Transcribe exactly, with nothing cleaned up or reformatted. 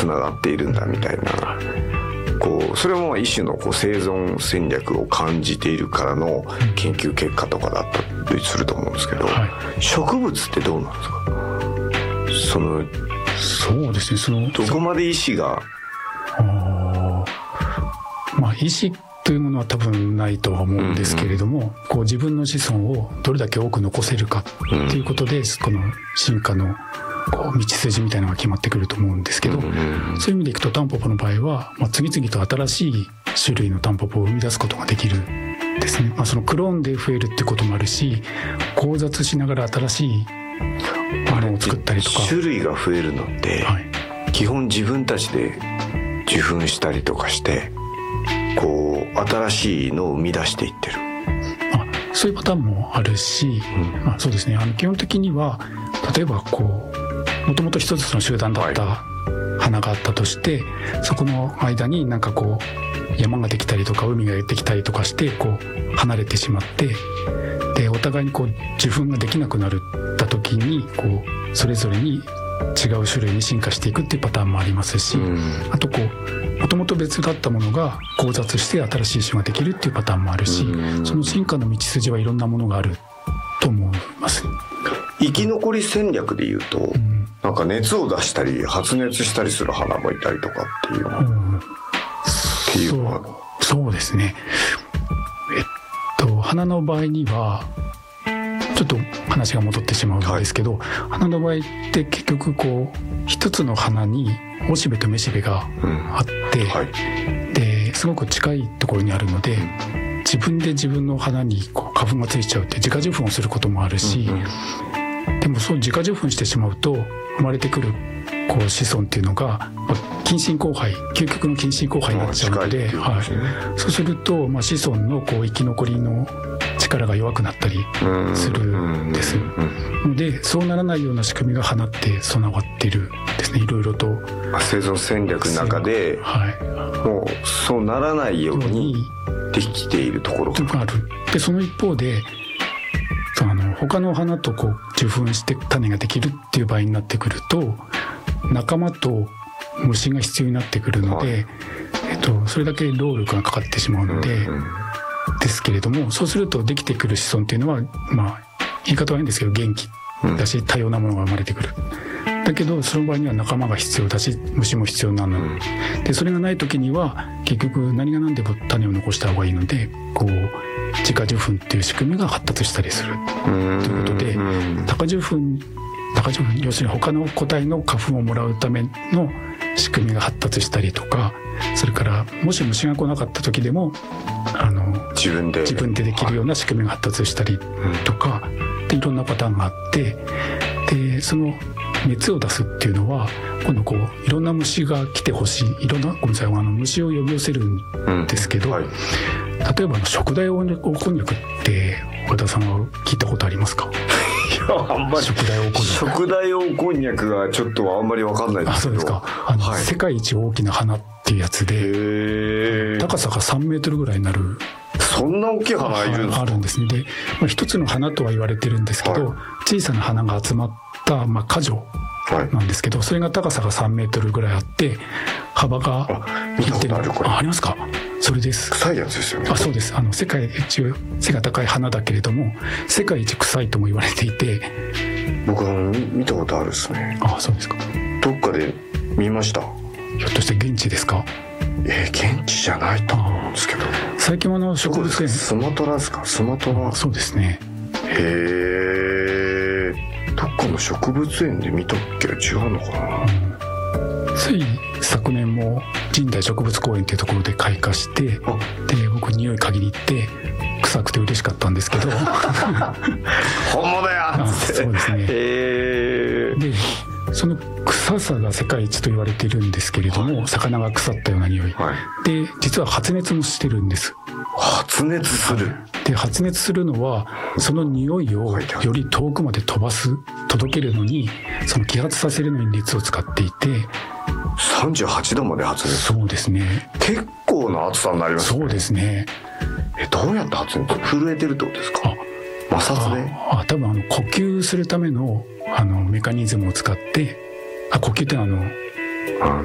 つながっているんだみたいな、こうそれも一種のこう生存戦略を感じているからの研究結果とかだったりすると思うんですけど、はい、植物ってどうなんですか？そのそうですね、そのどこまで意思があ、まあ、意思というものは多分ないとは思うんですけれども、うんうん、こう自分の子孫をどれだけ多く残せるかっていうことで、うん、この進化のこう道筋みたいなのが決まってくると思うんですけど、うんうん、そういう意味でいくとタンポポの場合は、まあ、次々と新しい種類のタンポポを生み出すことができるんですね。まあ、そのクローンで増えるってこともあるし、交雑しながら新しいものを作ったりとか。 種類が増えるのって、はい、基本自分たちで受粉したりとかしてこう新しいのを生み出していってる。 あ、そういうパターンもあるし、うん、まあ、そうですね、あの基本的には例えばこうもともと一つの集団だった花があったとして、はい、そこの間になんかこう山ができたりとか海ができたりとかしてこう離れてしまって、でお互いにこう受粉ができなくなった時にこうそれぞれに違う種類に進化していくっていうパターンもありますし、うん、あとこうもともと別だったものが交雑して新しい種ができるっていうパターンもあるし、うん、その進化の道筋はいろんなものがあると思います。 生き残り戦略でいうと、うん、なんか熱を出したり発熱したりする花もいたりとかっていうの、うん、っていうのはそう、そうですね。えっと花の場合にはちょっと話が戻ってしまうんですけど、はい、花の場合って結局こう一つの花におしべとめしべがあって、うん、はい、ですごく近いところにあるので、うん、自分で自分の花にこう花粉がついちゃうって自家受粉をすることもあるし、うんうん、でもそう自家受粉してしまうと生まれてくるこう子孫っていうのが、まあ、近親交配、究極の近親交配になっちゃうので、はい、そうすると、まあ、子孫のこう生き残りの力が弱くなったりするんです。のでそうならないような仕組みが花って備わっているんですね。いろいろと生存戦略の中で、はい、もうそうならないようにできているところがある。でその一方であの他の花とこう受粉して種ができるっていう場合になってくると仲間と虫が必要になってくるので、はい、えっと、それだけ労力がかかってしまうので、うんうん、ですけれども、そうするとできてくる子孫っていうのは、まあ言い方は変ですけど元気だし多様なものが生まれてくる、うん、だけどその場合には仲間が必要だし虫も必要なの、うん、でそれがない時には結局何が何でも種を残した方がいいのでこう自家受粉っていう仕組みが発達したりするということで、多家受粉多家受粉要するに他の個体の花粉をもらうための仕組みが発達したりとか、それからもし虫が来なかった時でもあの自分で自分でできるような仕組みが発達したりとか、はい、でいろんなパターンがあって、でその熱を出すっていうのは今度こういろんな虫が来てほしい、いろんなごめんなさいあの虫を呼び寄せるんですけど、うん、はい、例えばあの食大黄こんにゃくって和田さんは聞いたことありますか？ いやあんまり食大黄こんにゃく食大黄こんにゃくがちょっとあんまり分かんないですけど、あ、そうですか。 あの、はい、世界一大きな花っていうやつで高さがさんメートルぐらいになる、 そんな大きい花いるんですか？ あるんですね。で、まあ、一つの花とは言われてるんですけど、はい、小さな花が集まった、まあ、果樹なんですけど、はい、それが高さがさんメートルぐらいあって幅が見たことあるこれ。 あ、ありますか？それです。 臭いやつですよね。 あ、そうです。あの世界一背が高い花だけれども世界一臭いとも言われていて、 僕は見たことあるですね。 あ、そうですか。 どっかで見ました。 ひょっとして現地ですか？ えー、現地じゃないと思うんですけど。 最近はの植物園、 スマトラですか？スマトラ。 そうですね。 へえ。どっかの植物園で見たっけ？違うのかな、 うん、つい昨年も神代植物公園っていうところで開花して、で僕匂い嗅ぎに行って臭くて嬉しかったんですけど本物やっつって。 そうですね。 へでその臭さが世界一と言われているんですけれども、はい、魚が腐ったような匂い、はい、で実は発熱もしてるんです。 発熱する。 で発熱するのはその匂いをより遠くまで飛ばす届けるのにその揮発させるのに熱を使っていてさんじゅうはちどまで発熱。 そうですね。 結構な暑さになりますね。 そうですね。 えどうやって発熱？震えてるってことですか？あ摩擦で。 ああ多分あの呼吸するためのあのメカニズムを使って、あ呼吸ってのはあの